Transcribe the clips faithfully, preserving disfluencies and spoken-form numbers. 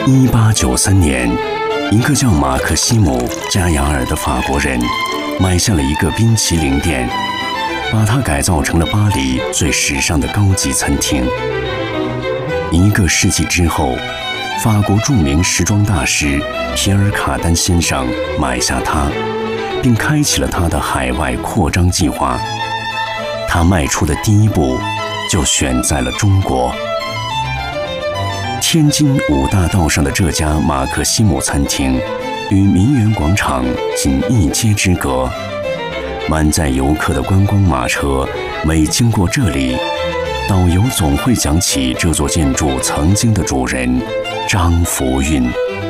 一八九三年，一个叫马克西姆·加雅尔的法国人买下了一个冰淇淋店，把它改造成了巴黎最时尚的高级餐厅。一个世纪之后，法国著名时装大师皮尔·卡丹先生买下它，并开启了他的海外扩张计划。他迈出的第一步就选在了中国。天津五大道上的这家马克西姆餐厅，与民园广场仅一街之隔。满载游客的观光马车每经过这里，导游总会讲起这座建筑曾经的主人张福运。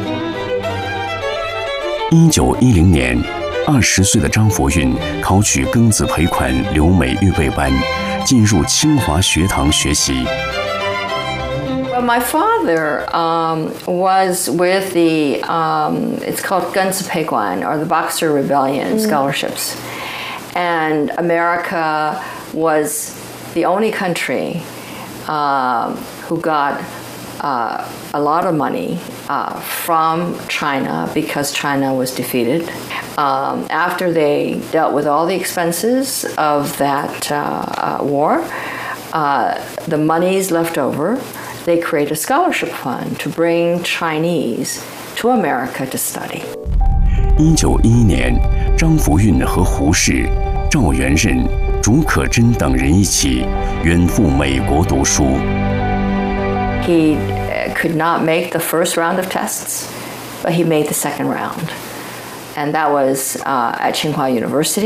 一九一零年，二十岁的张福运考取庚子赔款留美预备班，进入清华学堂学习。 Well, my father um, was with the, um, it's called Gunzipekuan, or the Boxer Rebellion scholarships. And America was the only country um, who got uh, a lot of money uh, from China because China was defeated. Um, after they dealt with all the expenses of that uh, uh, war, uh, the monies left over, they create a scholarship fund to bring Chinese to America to study. 一九一一年，张福运和胡适、赵元任、竺可桢等人一起远赴美国读书。 He could not make the first round of tests, but he made the second round, and that was uh, at Tsinghua University.